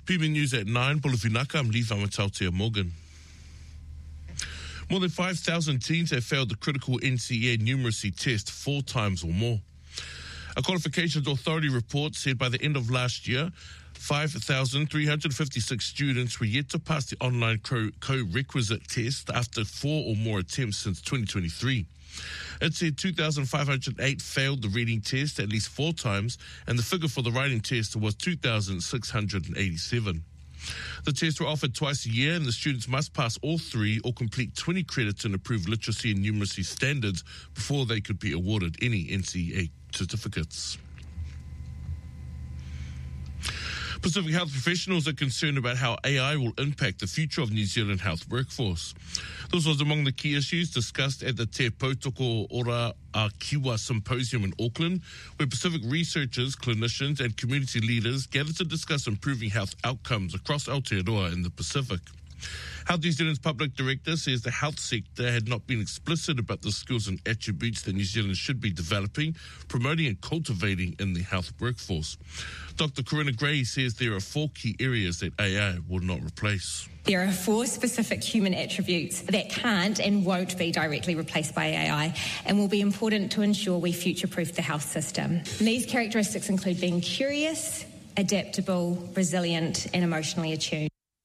PB News at 9, Polofinaka, I'm Lee Whamatautea Morgan. More than 5,000 teens have failed the critical NCEA numeracy test 4 times or more. A qualifications authority report said by the end of last year, 5,356 students were yet to pass the online co-requisite test after 4 or more attempts since 2023. It said 2,508 failed the reading test at least 4 times, and the figure for the writing test was 2,687. The tests were offered twice a year, and the students must pass all 3 or complete 20 credits in approved literacy and numeracy standards before they could be awarded any NCEA certificates. Pacific Health professionals are concerned about how AI will impact the future of New Zealand health workforce. This was among the key issues discussed at the Te Pautoko Ora a Kiwa Symposium in Auckland, where Pacific researchers, clinicians and community leaders gathered to discuss improving health outcomes across Aotearoa in the Pacific. Health New Zealand's public director says the health sector had not been explicit about the skills and attributes that New Zealand should be developing, promoting and cultivating in the health workforce. Dr. Corinna Gray says there are 4 key areas that AI will not replace. There are 4 specific human attributes that can't and won't be directly replaced by AI and will be important to ensure we future-proof the health system. And these characteristics include being curious, adaptable, resilient and emotionally attuned.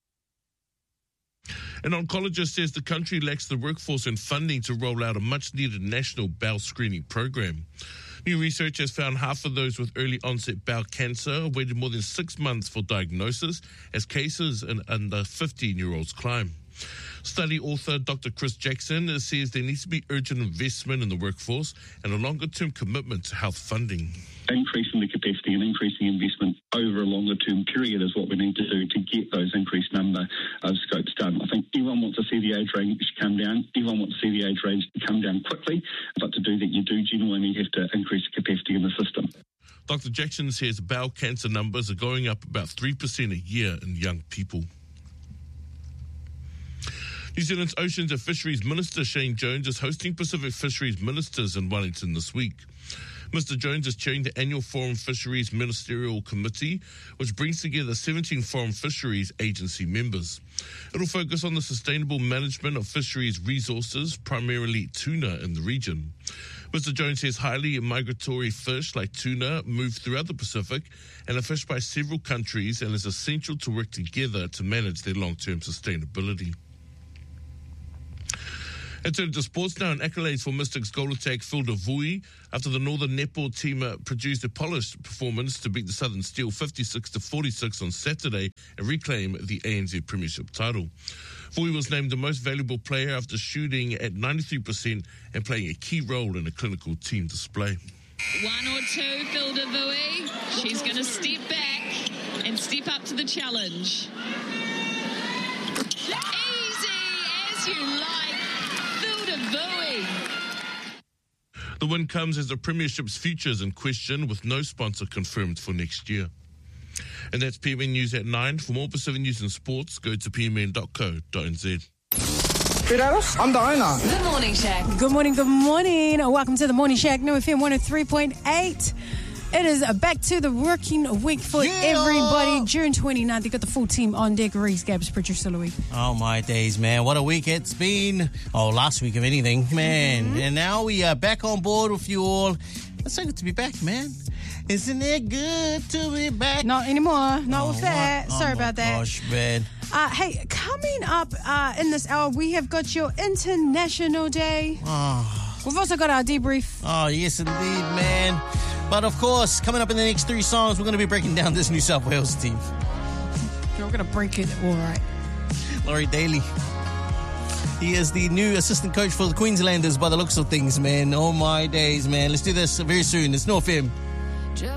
An oncologist says the country lacks the workforce and funding to roll out a much-needed national bowel screening program. New research has found half of those with early onset bowel cancer waited more than 6 months for diagnosis as cases in under 15-year-olds climb. Study author Dr. Chris Jackson says there needs to be urgent investment in the workforce and a longer-term commitment to health funding. Increasing the capacity and increasing investment over a longer-term period is what we need to do to get those increased number of scopes done. I think everyone wants to see the age range come down. Everyone wants to see the age range come down quickly. But to do that, you do genuinely have to increase the capacity in the system. Dr. Jackson says bowel cancer numbers are going up about 3% a year in young people. New Zealand's Oceans and Fisheries Minister Shane Jones is hosting Pacific Fisheries Ministers in Wellington this week. Mr. Jones is chairing the annual Foreign Fisheries Ministerial Committee, which brings together 17 foreign fisheries agency members. It will focus on the sustainable management of fisheries resources, primarily tuna in the region. Mr. Jones says highly migratory fish like tuna move throughout the Pacific and are fished by several countries and is essential to work together to manage their long-term sustainability. And turning to sports now, and accolades for Mystics goal attack Phil Devui after the Northern Netball team produced a polished performance to beat the Southern Steel 56-46 on Saturday and reclaim the ANZ Premiership title. Devui was named the most valuable player after shooting at 93% and playing a key role in a clinical team display. 1 or 2, Phil Devui. She's going to step back and step up to the challenge. Easy as you like. The win comes as the Premiership's future is in question with no sponsor confirmed for next year. And that's PMN News at 9. For more Pacific News and sports, go to pmn.co.nz. I'm the owner. The Morning Shack. Good morning, good morning. Welcome to the Morning Shack, New FM 103.8. It is back to the working week for everybody. June 29th, you got the full team on deck. Reese, Gabs, producer Louis. Oh, my days, man. What a week it's been. Oh, last week, if anything, man. Mm-hmm. And now we are back on board with you all. It's so good to be back, man. Isn't it good to be back? Not anymore. Not with that. Sorry about that. Gosh, man. Hey, coming up in this hour, we have got your International Day. Oh. We've also got our debrief. Oh, yes, indeed, man. But, of course, coming up in the next 3 songs, we're going to be breaking down this New South Wales team. We're going to break it all right. Laurie Daly. He is the new assistant coach for the Queenslanders by the looks of things, man. Oh, my days, man. Let's do this very soon. It's New FM.